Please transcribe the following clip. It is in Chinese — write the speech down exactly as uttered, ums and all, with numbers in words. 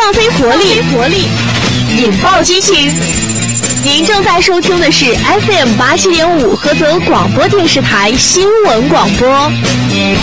放飞活力，活力，引爆激情。您正在收听的是 F M 八七点五菏泽广播电视台新闻广播。